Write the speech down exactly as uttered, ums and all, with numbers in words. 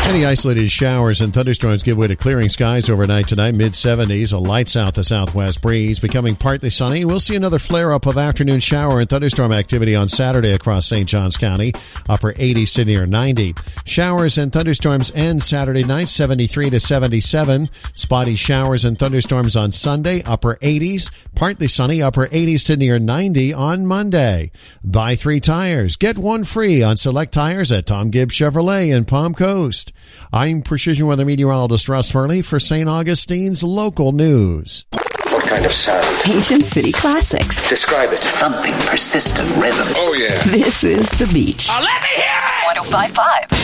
Any isolated showers and thunderstorms give way to clearing skies overnight tonight, mid seventies, a light south to southwest breeze, becoming partly sunny. We'll see another flare-up of afternoon shower and thunderstorm activity on Saturday across Saint Johns County, upper eighties to near ninety. Showers and thunderstorms end Saturday night, seventy-three to seventy-seven. Spotty showers and thunderstorms on Sunday, upper eighties, partly sunny, upper eighties to near ninety on Monday. Buy three tires, get one free on select tires at Tom Gibbs Chevrolet in Palm Coast. I'm Precision Weather Meteorologist Russ Murley for Saint Augustine's Local News. What kind of sound? Ancient city classics. Describe it. Thumping, persistent rhythm. Oh, yeah. This is The Beach. Oh, let me hear it! one oh five point five.